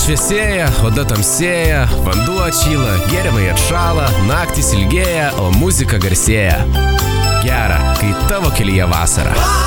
šviesėja, oda tamsėja, vanduo atšyla, gėrimai atšąla, naktys ilgėja, o muzika garsėja. Gera, kai tavo kelyje vasara.